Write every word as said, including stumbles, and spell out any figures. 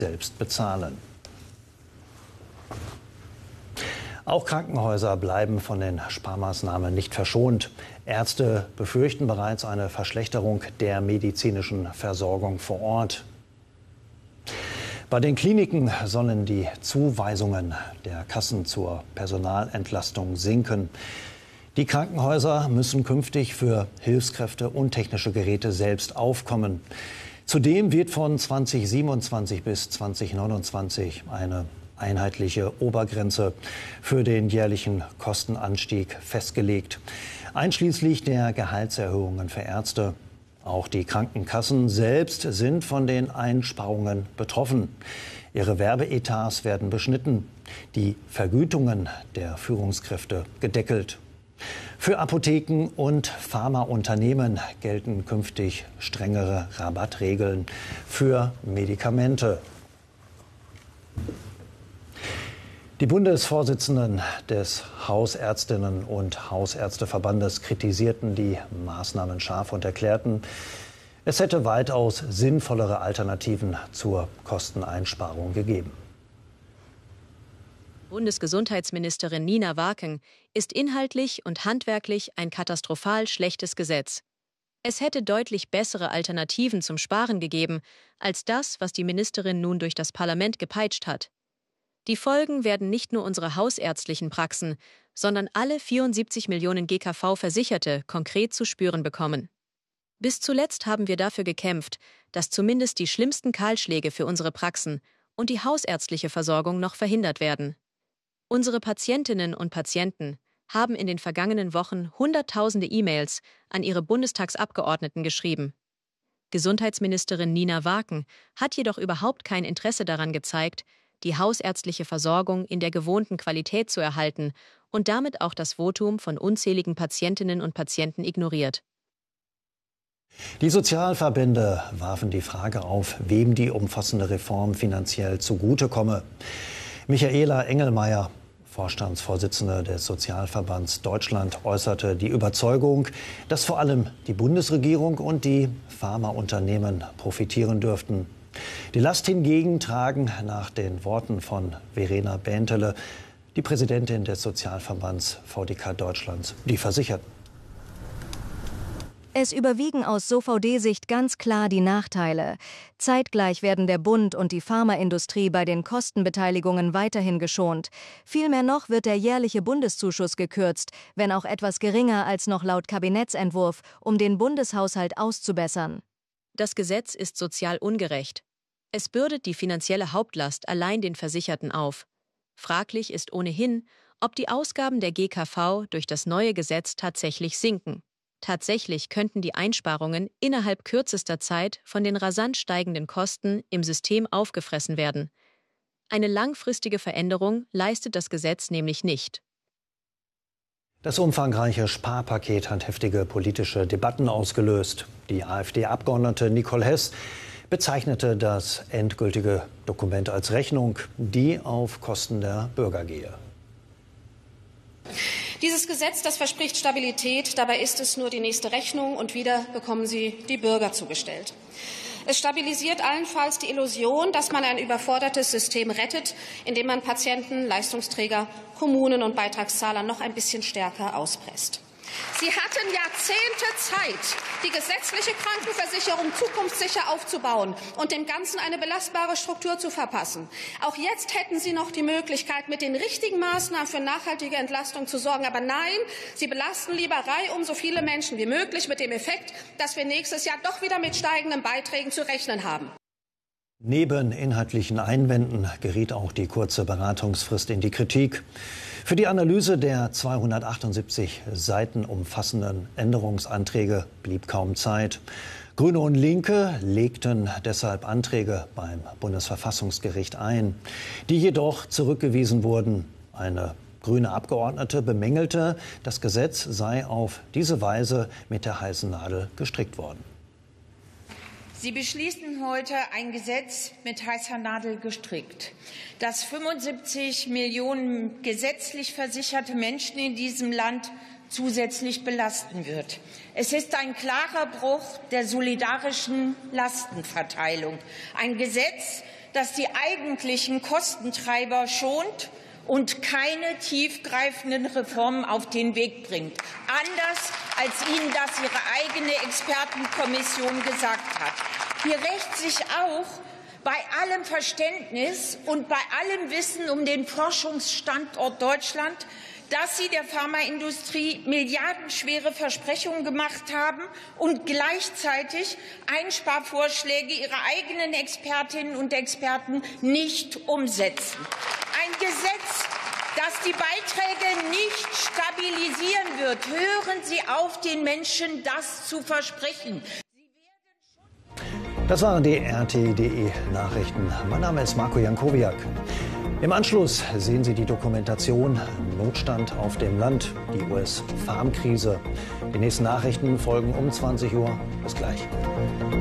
selbst bezahlen. Auch Krankenhäuser bleiben von den Sparmaßnahmen nicht verschont. Ärzte befürchten bereits eine Verschlechterung der medizinischen Versorgung vor Ort. Bei den Kliniken sollen die Zuweisungen der Kassen zur Personalentlastung sinken. Die Krankenhäuser müssen künftig für Hilfskräfte und technische Geräte selbst aufkommen. Zudem wird von zweitausendsiebenundzwanzig bis zweitausendneunundzwanzig eine einheitliche Obergrenze für den jährlichen Kostenanstieg festgelegt, einschließlich der Gehaltserhöhungen für Ärzte. Auch die Krankenkassen selbst sind von den Einsparungen betroffen. Ihre Werbeetats werden beschnitten, die Vergütungen der Führungskräfte gedeckelt. Für Apotheken und Pharmaunternehmen gelten künftig strengere Rabattregeln für Medikamente. Die Bundesvorsitzenden des Hausärztinnen- und Hausärzteverbandes kritisierten die Maßnahmen scharf und erklärten, es hätte weitaus sinnvollere Alternativen zur Kosteneinsparung gegeben. Bundesgesundheitsministerin Nina Waken ist inhaltlich und handwerklich ein katastrophal schlechtes Gesetz. Es hätte deutlich bessere Alternativen zum Sparen gegeben, als das, was die Ministerin nun durch das Parlament gepeitscht hat. Die Folgen werden nicht nur unsere hausärztlichen Praxen, sondern alle vierundsiebzig Millionen G K V-Versicherte konkret zu spüren bekommen. Bis zuletzt haben wir dafür gekämpft, dass zumindest die schlimmsten Kahlschläge für unsere Praxen und die hausärztliche Versorgung noch verhindert werden. Unsere Patientinnen und Patienten haben in den vergangenen Wochen Hunderttausende E-Mails an ihre Bundestagsabgeordneten geschrieben. Gesundheitsministerin Nina Waken hat jedoch überhaupt kein Interesse daran gezeigt, die hausärztliche Versorgung in der gewohnten Qualität zu erhalten und damit auch das Votum von unzähligen Patientinnen und Patienten ignoriert. Die Sozialverbände warfen die Frage auf, wem die umfassende Reform finanziell zugutekomme. Michaela Engelmeier, Vorstandsvorsitzende des Sozialverbands Deutschland, äußerte die Überzeugung, dass vor allem die Bundesregierung und die Pharmaunternehmen profitieren dürften. Die Last hingegen tragen nach den Worten von Verena Bentele, die Präsidentin des Sozialverbands V D K Deutschlands, die Versicherten. Es überwiegen aus S O V D-Sicht ganz klar die Nachteile. Zeitgleich werden der Bund und die Pharmaindustrie bei den Kostenbeteiligungen weiterhin geschont. Vielmehr noch wird der jährliche Bundeszuschuss gekürzt, wenn auch etwas geringer als noch laut Kabinettsentwurf, um den Bundeshaushalt auszubessern. Das Gesetz ist sozial ungerecht. Es bürdet die finanzielle Hauptlast allein den Versicherten auf. Fraglich ist ohnehin, ob die Ausgaben der G K V durch das neue Gesetz tatsächlich sinken. Tatsächlich könnten die Einsparungen innerhalb kürzester Zeit von den rasant steigenden Kosten im System aufgefressen werden. Eine langfristige Veränderung leistet das Gesetz nämlich nicht. Das umfangreiche Sparpaket hat heftige politische Debatten ausgelöst. Die AfD-Abgeordnete Nicole Hess bezeichnete das endgültige Dokument als Rechnung, die auf Kosten der Bürger gehe. Dieses Gesetz, das verspricht Stabilität, dabei ist es nur die nächste Rechnung und wieder bekommen sie die Bürger zugestellt. Es stabilisiert allenfalls die Illusion, dass man ein überfordertes System rettet, indem man Patienten, Leistungsträger, Kommunen und Beitragszahler noch ein bisschen stärker auspresst. Sie hatten Jahrzehnte Zeit, die gesetzliche Krankenversicherung zukunftssicher aufzubauen und dem Ganzen eine belastbare Struktur zu verpassen. Auch jetzt hätten Sie noch die Möglichkeit, mit den richtigen Maßnahmen für nachhaltige Entlastung zu sorgen. Aber nein, Sie belasten lieber reihum so viele Menschen wie möglich mit dem Effekt, dass wir nächstes Jahr doch wieder mit steigenden Beiträgen zu rechnen haben. Neben inhaltlichen Einwänden geriet auch die kurze Beratungsfrist in die Kritik. Für die Analyse der zweihundertachtundsiebzig Seiten umfassenden Änderungsanträge blieb kaum Zeit. Grüne und Linke legten deshalb Anträge beim Bundesverfassungsgericht ein, die jedoch zurückgewiesen wurden. Eine grüne Abgeordnete bemängelte, das Gesetz sei auf diese Weise mit der heißen Nadel gestrickt worden. Sie beschließen heute ein Gesetz mit heißer Nadel gestrickt, das fünfundsiebzig Millionen gesetzlich versicherte Menschen in diesem Land zusätzlich belasten wird. Es ist ein klarer Bruch der solidarischen Lastenverteilung. Ein Gesetz, das die eigentlichen Kostentreiber schont und keine tiefgreifenden Reformen auf den Weg bringt. Anders, als Ihnen das Ihre eigene Expertenkommission gesagt hat. Hier rächt sich auch bei allem Verständnis und bei allem Wissen um den Forschungsstandort Deutschland, dass Sie der Pharmaindustrie milliardenschwere Versprechungen gemacht haben und gleichzeitig Einsparvorschläge Ihrer eigenen Expertinnen und Experten nicht umsetzen. Ein Gesetz, das die Beiträge nicht stabilisieren wird. Hören Sie auf, den Menschen das zu versprechen. Das waren die R T I punkt D E Nachrichten. Mein Name ist Marco Jankowiak. Im Anschluss sehen Sie die Dokumentation Notstand auf dem Land, die U S-Farmkrise. Die nächsten Nachrichten folgen um zwanzig Uhr. Bis gleich.